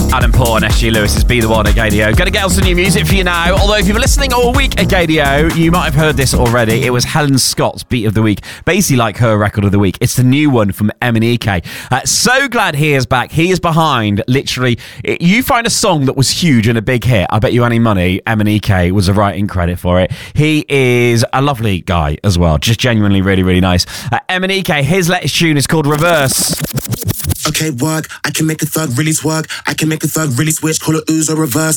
Adam Port and SG Lewis is Be The One at Gadio. Going to get us some new music for you now. Although if you've been listening all week at Gadio, you might have heard this already. It was Helen Scott's Beat of the Week. Basically like her record of the week. It's the new one from MNEK. So glad he is back. He is behind, literally. You find a song that was huge and a big hit. I bet you any money MNEK was a writing credit for it. He is a lovely guy as well. Just genuinely really, really nice. MNEK, his latest tune is called Reverse. Okay, work. I can make a thug really twerk. I can make a thug really switch. Call it ooze or reverse.